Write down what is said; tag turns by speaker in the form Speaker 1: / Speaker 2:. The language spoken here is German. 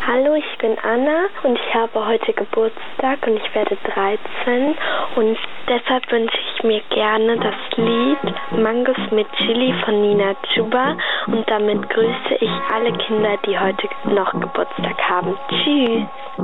Speaker 1: Hallo, ich bin Anna und ich habe heute Geburtstag und ich werde 13 und deshalb wünsche ich mir gerne das Lied Mangos mit Chili von Nina Chuba und damit grüße ich alle Kinder, die heute noch Geburtstag haben. Tschüss!